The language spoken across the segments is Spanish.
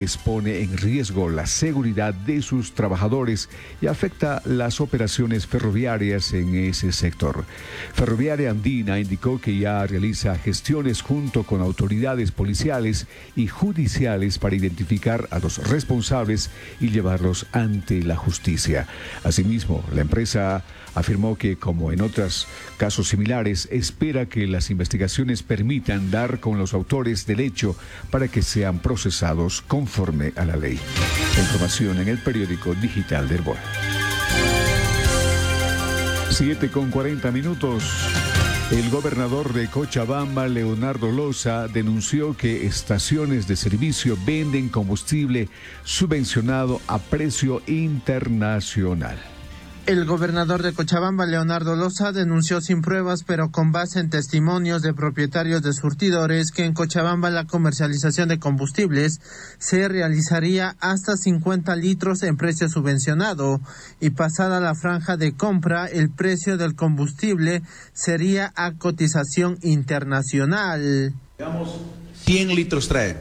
expone en riesgo la seguridad de sus trabajadores y afecta las operaciones ferroviarias en ese sector. Ferroviaria Andina indicó que ya realiza gestiones junto con autoridades policiales y judiciales para identificar a los responsables y llevarlos ante la justicia. Asimismo, la empresa afirmó que, como en otros casos similares, espera que las investigaciones permitan dar con los autores del hecho para que sean procesados conforme a la ley. Información en el periódico digital de Herboa. 7:40. El gobernador de Cochabamba, Leonardo Loza, denunció que estaciones de servicio venden combustible subvencionado a precio internacional. El gobernador de Cochabamba, Leonardo Loza, denunció sin pruebas, pero con base en testimonios de propietarios de surtidores, que en Cochabamba la comercialización de combustibles se realizaría hasta 50 litros en precio subvencionado, y pasada la franja de compra, el precio del combustible sería a cotización internacional. Digamos, 100 litros traen,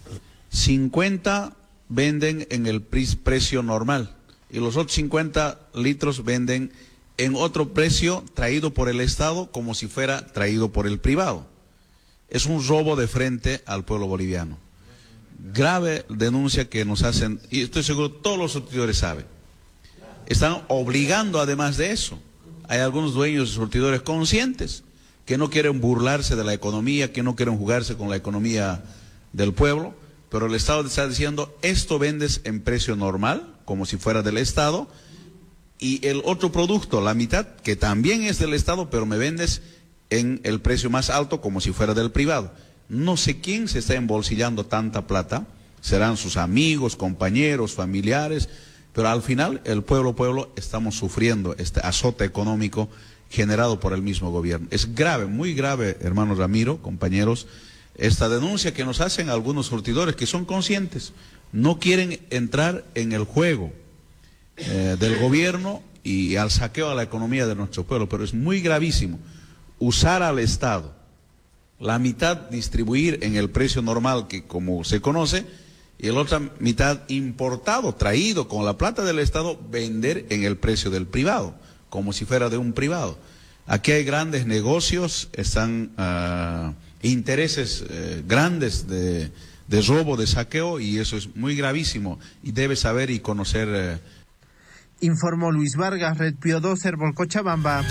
50 venden en el precio normal, y los otros 50 litros venden en otro precio traído por el Estado como si fuera traído por el privado. Es un robo de frente al pueblo boliviano. Grave denuncia que nos hacen, y estoy seguro todos los surtidores saben. Están obligando además de eso. Hay algunos dueños de surtidores conscientes que no quieren burlarse de la economía, que no quieren jugarse con la economía del pueblo, pero el Estado está diciendo, esto vendes en precio normal, como si fuera del Estado, y el otro producto, la mitad, que también es del Estado, pero me vendes en el precio más alto, como si fuera del privado. No sé quién se está embolsillando tanta plata, serán sus amigos, compañeros, familiares, pero al final el pueblo estamos sufriendo este azote económico generado por el mismo gobierno. Es grave, muy grave, hermano Ramiro, compañeros, esta denuncia que nos hacen algunos surtidores que son conscientes, no quieren entrar en el juego del gobierno y al saqueo a la economía de nuestro pueblo, pero es muy gravísimo usar al Estado, la mitad distribuir en el precio normal que como se conoce, y la otra mitad importado, traído con la plata del Estado, vender en el precio del privado, como si fuera de un privado. Aquí hay grandes negocios, están intereses grandes de robo, de saqueo, y eso es muy gravísimo y debe saber y conocer. Informó Luis Vargas, Red Pío 2, Herbol, Cochabamba.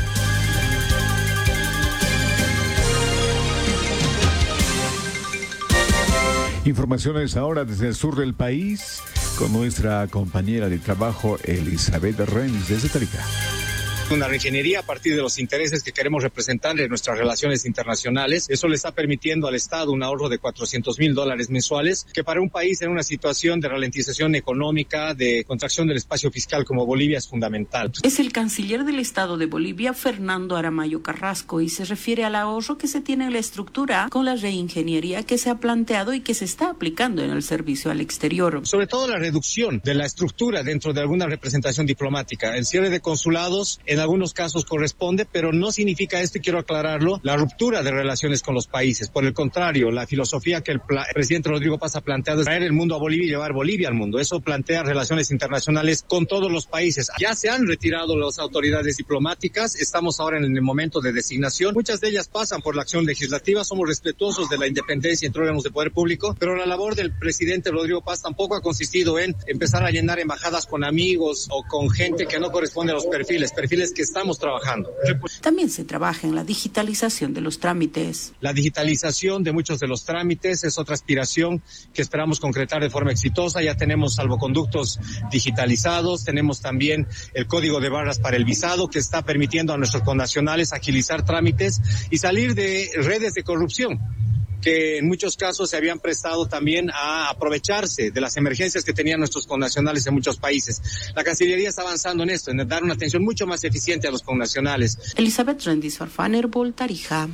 Informaciones ahora desde el sur del país con nuestra compañera de trabajo Elizabeth Renz desde Tarija. Una reingeniería a partir de los intereses que queremos representar en nuestras relaciones internacionales. Eso le está permitiendo al Estado un ahorro de $400,000 mensuales, que para un país en una situación de ralentización económica, de contracción del espacio fiscal como Bolivia es fundamental. Es el canciller del Estado de Bolivia, Fernando Aramayo Carrasco, y se refiere al ahorro que se tiene en la estructura con la reingeniería que se ha planteado y que se está aplicando en el servicio al exterior. Sobre todo la reducción de la estructura dentro de alguna representación diplomática. El cierre de consulados en algunos casos corresponde, pero no significa esto, y quiero aclararlo, la ruptura de relaciones con los países. Por el contrario, la filosofía que el presidente Rodrigo Paz ha planteado es traer el mundo a Bolivia y llevar Bolivia al mundo. Eso plantea relaciones internacionales con todos los países. Ya se han retirado las autoridades diplomáticas, estamos ahora en el momento de designación. Muchas de ellas pasan por la acción legislativa, somos respetuosos de la independencia entre órganos de poder público, pero la labor del presidente Rodrigo Paz tampoco ha consistido en empezar a llenar embajadas con amigos o con gente que no corresponde a los perfiles que estamos trabajando. También se trabaja en la digitalización de los trámites. La digitalización de muchos de los trámites es otra aspiración que esperamos concretar de forma exitosa. Ya tenemos salvoconductos digitalizados, tenemos también el código de barras para el visado que está permitiendo a nuestros connacionales agilizar trámites y salir de redes de corrupción que en muchos casos se habían prestado también a aprovecharse de las emergencias que tenían nuestros connacionales en muchos países. La Cancillería está avanzando en esto, en dar una atención mucho más eficiente a los connacionales. Elizabeth Rendis Farfán, Herbol, Tarija.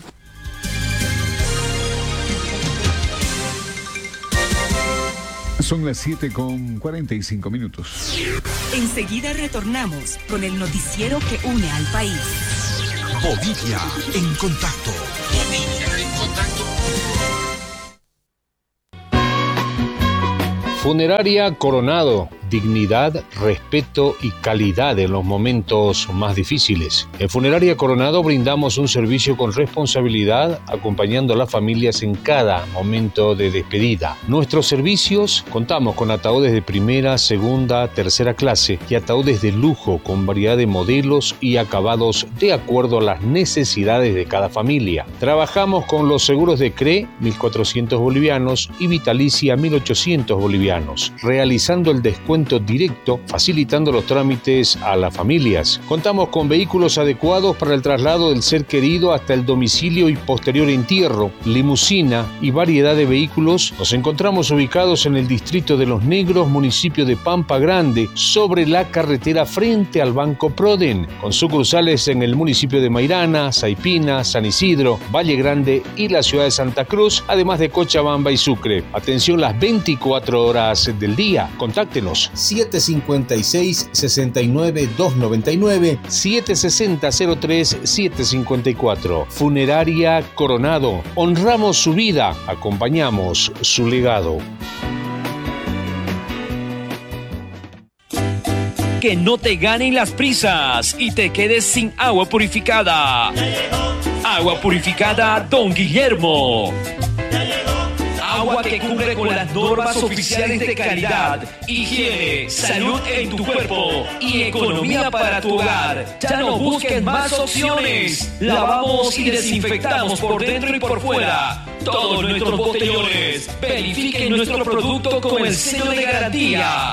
Son las 7:45. Enseguida retornamos con el noticiero que une al país. Bolivia en contacto. Funeraria Coronado, dignidad, respeto y calidad en los momentos más difíciles. En Funeraria Coronado brindamos un servicio con responsabilidad, acompañando a las familias en cada momento de despedida. Nuestros servicios, contamos con ataúdes de primera, segunda, tercera clase y ataúdes de lujo con variedad de modelos y acabados de acuerdo a las necesidades de cada familia. Trabajamos con los seguros de CRE, 1.400 bolivianos, y Vitalicia, 1.800 bolivianos, realizando el descuento directo, facilitando los trámites a las familias. Contamos con vehículos adecuados para el traslado del ser querido hasta el domicilio y posterior entierro, limusina y variedad de vehículos. Nos encontramos ubicados en el distrito de Los Negros, municipio de Pampa Grande, sobre la carretera frente al Banco Proden, con sucursales en el municipio de Mairana, Saipina, San Isidro, Valle Grande y la ciudad de Santa Cruz, además de Cochabamba y Sucre. Atención las 24 horas del día. Contáctenos 756-69-299, 760-03-754. Funeraria Coronado. Honramos su vida, acompañamos su legado. Que no te ganen las prisas y te quedes sin agua purificada. Agua purificada Don Guillermo. Agua que cumple con las normas oficiales de calidad, higiene, salud en tu cuerpo y economía para tu hogar. Ya no busques más opciones. Lavamos y desinfectamos por dentro y por fuera todos nuestros botellones. Verifiquen nuestro producto con el sello de garantía.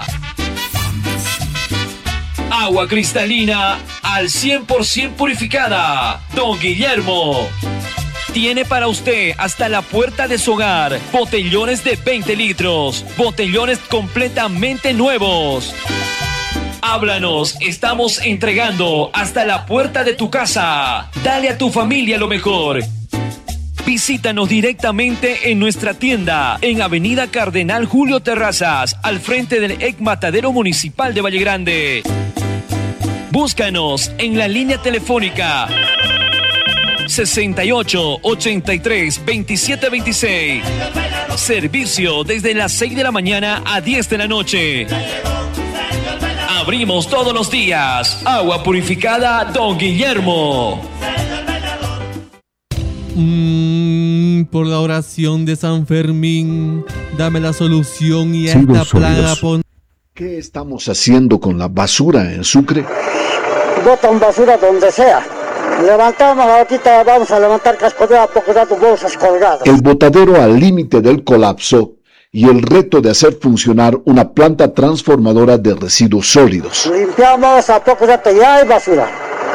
Agua cristalina al 100% purificada. Don Guillermo tiene para usted hasta la puerta de su hogar botellones de 20 litros, botellones completamente nuevos. Háblanos, estamos entregando hasta la puerta de tu casa. Dale a tu familia lo mejor. Visítanos directamente en nuestra tienda en Avenida Cardenal Julio Terrazas, al frente del EC Matadero Municipal de Valle Grande. Búscanos en la línea telefónica 68 83 27 26. Servicio desde las 6 de la mañana a 10 de la noche. Abrimos todos los días. Agua purificada Don Guillermo. Por la oración de San Fermín, dame la solución y a esta plaga pon... ¿Qué estamos haciendo con la basura en Sucre? Botan basura donde sea. Levantamos, ahorita vamos a levantar cascodeo a poco rato, bolsas colgadas. El botadero al límite del colapso y el reto de hacer funcionar una planta transformadora de residuos sólidos. Limpiamos a poco rato, ya hay basura.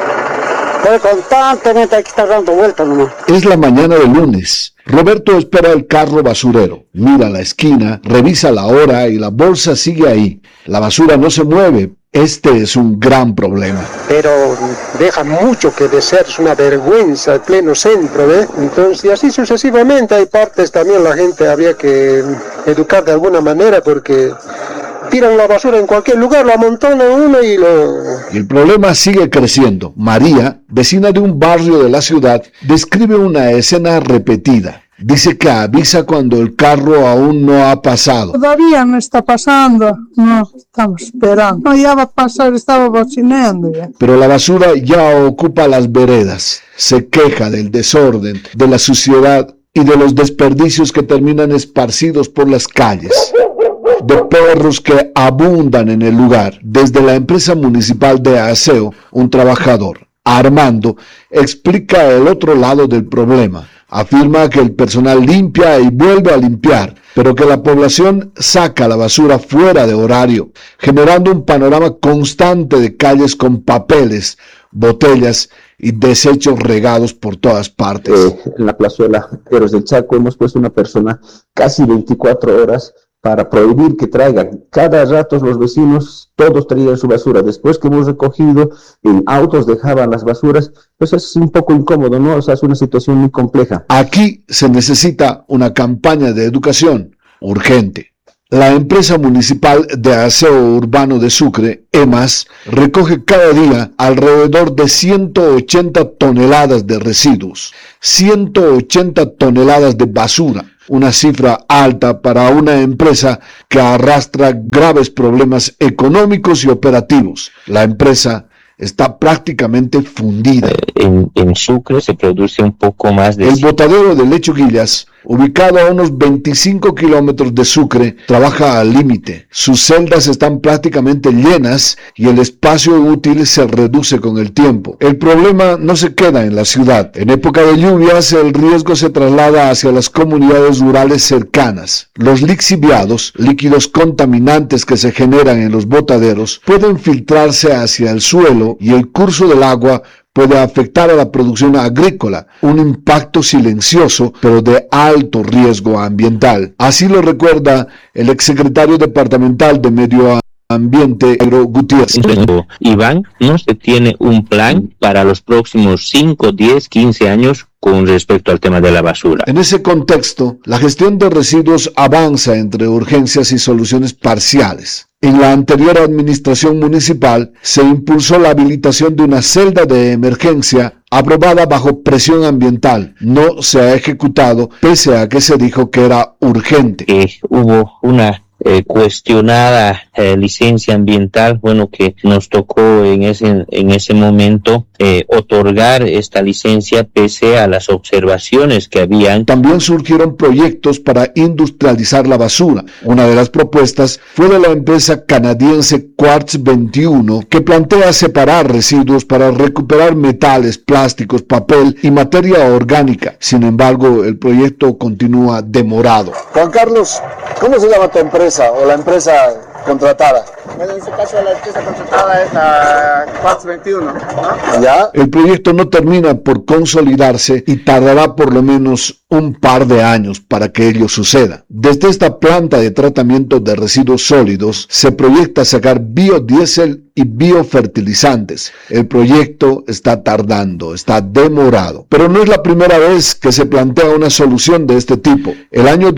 Pero constantemente hay que estar dando vueltas nomás. Es la mañana del lunes. Roberto espera el carro basurero. Mira la esquina, revisa la hora y la bolsa sigue ahí. La basura no se mueve. Este es un gran problema. Pero deja mucho que desear, es una vergüenza el pleno centro, ¿ves? Entonces, y así sucesivamente, hay partes también la gente habría que educar de alguna manera porque tiran la basura en cualquier lugar, lo amontonan uno y el problema sigue creciendo. María, vecina de un barrio de la ciudad, describe una escena repetida. Dice que avisa cuando el carro aún no ha pasado. Todavía no está pasando. No, estamos esperando. No, ya va a pasar, estaba bocinando ya. Pero la basura ya ocupa las veredas. Se queja del desorden, de la suciedad y de los desperdicios que terminan esparcidos por las calles. De perros que abundan en el lugar. Desde la empresa municipal de aseo, un trabajador, Armando, explica el otro lado del problema. Afirma que el personal limpia y vuelve a limpiar, pero que la población saca la basura fuera de horario, generando un panorama constante de calles con papeles, botellas y desechos regados por todas partes. En la plazuela Héroes del Chaco hemos puesto una persona casi 24 horas para prohibir que traigan. Cada rato los vecinos, todos traían su basura. Después que hemos recogido, en autos dejaban las basuras, pues es un poco incómodo, ¿no? O sea, es una situación muy compleja. Aquí se necesita una campaña de educación urgente. La empresa municipal de aseo urbano de Sucre, EMAS, recoge cada día alrededor de 180 toneladas de residuos, 180 toneladas de basura, una cifra alta para una empresa que arrastra graves problemas económicos y operativos. La empresa está prácticamente fundida. En Sucre se produce un poco más de... El botadero de Lechuguillas, ubicado a unos 25 kilómetros de Sucre, trabaja al límite. Sus celdas están prácticamente llenas y el espacio útil se reduce con el tiempo. El problema no se queda en la ciudad. En época de lluvias, el riesgo se traslada hacia las comunidades rurales cercanas. Los lixiviados, líquidos contaminantes que se generan en los botaderos, pueden filtrarse hacia el suelo y el curso del agua puede afectar a la producción agrícola, un impacto silencioso pero de alto riesgo ambiental. Así lo recuerda el exsecretario departamental de Medio Ambiente, Pedro Gutiérrez. Iván, no se tiene un plan para los próximos 5, 10, 15 años con respecto al tema de la basura. En ese contexto, la gestión de residuos avanza entre urgencias y soluciones parciales. En la anterior administración municipal se impulsó la habilitación de una celda de emergencia aprobada bajo presión ambiental. No se ha ejecutado pese a que se dijo que era urgente. Hubo una cuestionada licencia ambiental, bueno, que nos tocó en ese momento otorgar esta licencia pese a las observaciones que habían. También surgieron proyectos para industrializar la basura. Una de las propuestas fue de la empresa canadiense Quartz 21, que plantea separar residuos para recuperar metales, plásticos, papel y materia orgánica. Sin embargo, el proyecto continúa demorado. Juan Carlos, ¿cómo se llama tu empresa o la empresa contratada? Bueno, en este caso la empresa contratada es la Quartz 21, ¿no? ¿Ya? El proyecto no termina por consolidarse y tardará por lo menos un par de años para que ello suceda. Desde esta planta de tratamiento de residuos sólidos se proyecta sacar biodiesel y biofertilizantes. El proyecto está tardando, está demorado. Pero no es la primera vez que se plantea una solución de este tipo. El año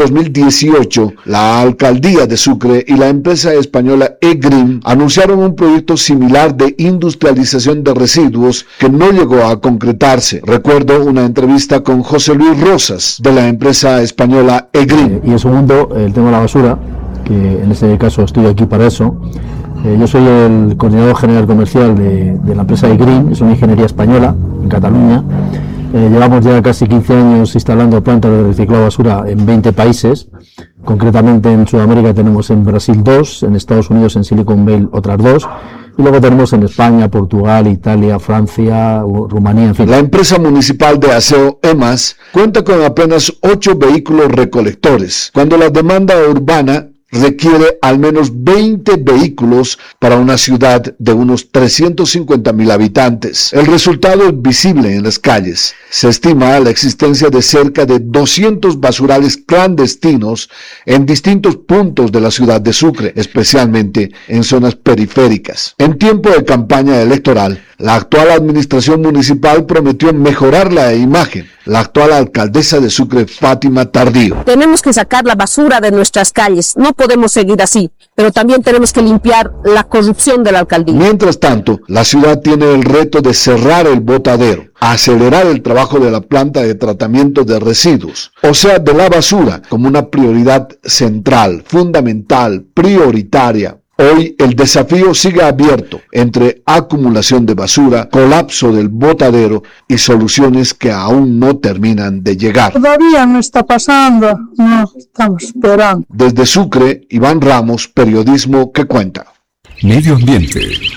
2018, la alcaldía de Sucre y la empresa española E-Green anunciaron un proyecto similar de industrialización de residuos que no llegó a concretarse. Recuerdo una entrevista con José Luis Rosas de la empresa española E-Green. Y en segundo, el tema de la basura, que en este caso estoy aquí para eso. Yo soy el coordinador general comercial de la empresa E-Green, es una ingeniería española en Cataluña. Llevamos ya casi 15 años instalando plantas de reciclado de basura en 20 países. Concretamente en Sudamérica tenemos en Brasil 2, en Estados Unidos en Silicon Valley otras 2. Y luego tenemos en España, Portugal, Italia, Francia, Rumanía, en fin. La empresa municipal de aseo EMAS cuenta con apenas 8 vehículos recolectores, cuando la demanda urbana requiere al menos 20 vehículos para una ciudad de unos 350,000 habitantes. El resultado es visible en las calles. Se estima la existencia de cerca de 200 basurales clandestinos en distintos puntos de la ciudad de Sucre, especialmente en zonas periféricas. En tiempo de campaña electoral, la actual administración municipal prometió mejorar la imagen. La actual alcaldesa de Sucre, Fátima Tardío. Tenemos que sacar la basura de nuestras calles. No podemos seguir así, pero también tenemos que limpiar la corrupción de la alcaldía. Mientras tanto, la ciudad tiene el reto de cerrar el botadero, acelerar el trabajo de la planta de tratamiento de residuos, o sea, de la basura, como una prioridad central, fundamental, prioritaria. Hoy el desafío sigue abierto entre acumulación de basura, colapso del botadero y soluciones que aún no terminan de llegar. Todavía no está pasando, no, estamos esperando. Desde Sucre, Iván Ramos, periodismo que cuenta. Medio ambiente.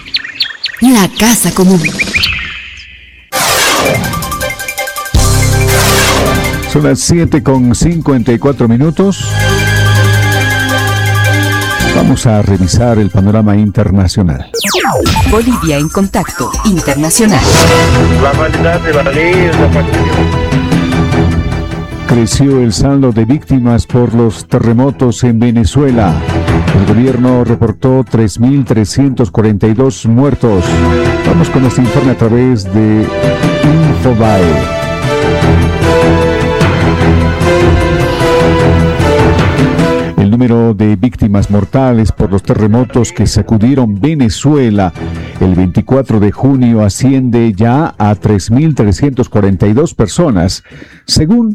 La casa común. Son las 7:54. Vamos a revisar el panorama internacional. Bolivia en contacto internacional. La realidad de la ley es la Creció el saldo de víctimas por los terremotos en Venezuela. El gobierno reportó 3.342 muertos. Vamos con este informe a través de Infobae. El número de víctimas mortales por los terremotos que sacudieron Venezuela el 24 de junio asciende ya a 3.342 personas, según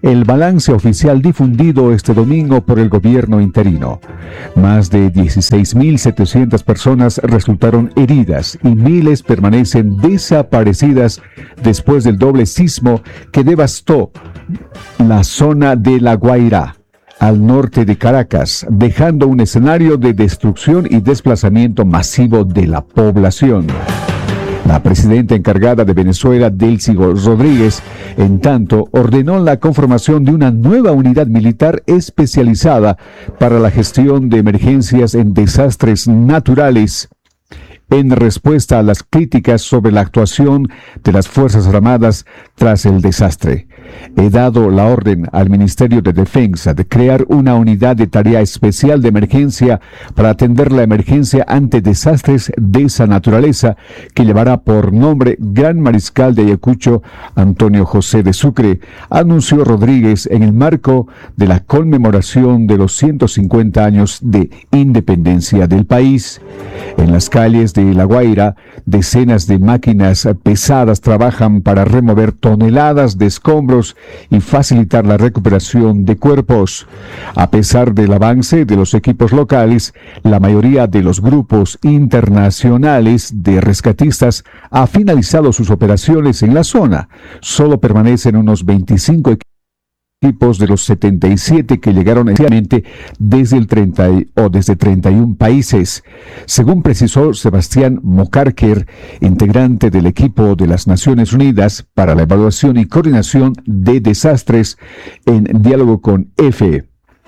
el balance oficial difundido este domingo por el gobierno interino. Más de 16.700 personas resultaron heridas y miles permanecen desaparecidas después del doble sismo que devastó la zona de La Guaira, al norte de Caracas, dejando un escenario de destrucción y desplazamiento masivo de la población. La presidenta encargada de Venezuela, Delcy Rodríguez, en tanto, ordenó la conformación de una nueva unidad militar especializada para la gestión de emergencias en desastres naturales, en respuesta a las críticas sobre la actuación de las Fuerzas Armadas tras el desastre. He dado la orden al Ministerio de Defensa de crear una unidad de tarea especial de emergencia para atender la emergencia ante desastres de esa naturaleza, que llevará por nombre Gran Mariscal de Ayacucho Antonio José de Sucre, anunció Rodríguez en el marco de la conmemoración de los 150 años de independencia del país. En las calles de La Guaira, decenas de máquinas pesadas trabajan para remover toneladas de escombros y facilitar la recuperación de cuerpos. A pesar del avance de los equipos locales, la mayoría de los grupos internacionales de rescatistas ha finalizado sus operaciones en la zona. Solo permanecen unos 25 equipos de los 77 que llegaron inicialmente desde 31 países. Según precisó Sebastián Mocarquer, integrante del equipo de las Naciones Unidas para la evaluación y coordinación de desastres, en diálogo con EFE.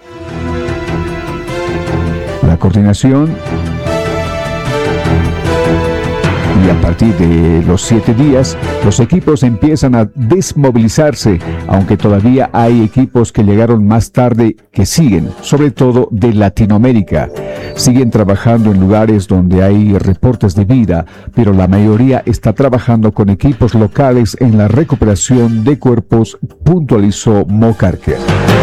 La coordinación, y a partir de los 7 días, los equipos empiezan a desmovilizarse, aunque todavía hay equipos que llegaron más tarde que siguen, sobre todo de Latinoamérica. Siguen trabajando en lugares donde hay reportes de vida, pero la mayoría está trabajando con equipos locales en la recuperación de cuerpos, puntualizó Mocarquer.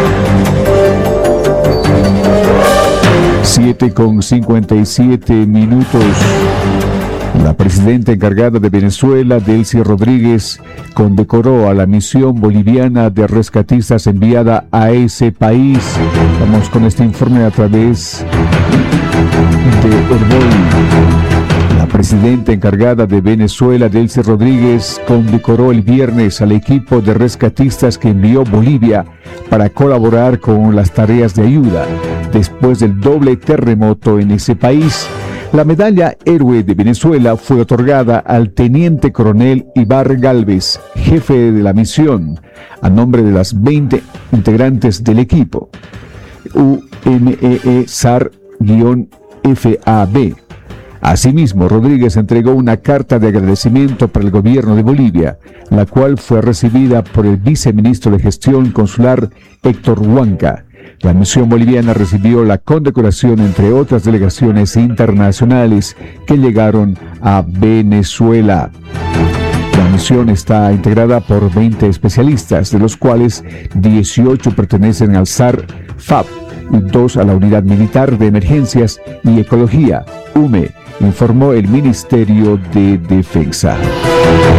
7:57. La presidenta encargada de Venezuela, Delcy Rodríguez, condecoró a la misión boliviana de rescatistas enviada a ese país. Vamos con este informe a través de Herbol. La presidenta encargada de Venezuela, Delcy Rodríguez, condecoró el viernes al equipo de rescatistas que envió Bolivia para colaborar con las tareas de ayuda después del doble terremoto en ese país. La medalla Héroe de Venezuela fue otorgada al teniente coronel Ibar Galvez, jefe de la misión, a nombre de las 20 integrantes del equipo. UMEE SAR-FAB. Asimismo, Rodríguez entregó una carta de agradecimiento para el gobierno de Bolivia, la cual fue recibida por el viceministro de Gestión Consular Héctor Huanca. La misión boliviana recibió la condecoración entre otras delegaciones internacionales que llegaron a Venezuela. La misión está integrada por 20 especialistas, de los cuales 18 pertenecen al SAR-FAB y 2 a la Unidad Militar de Emergencias y Ecología, UME, informó el Ministerio de Defensa.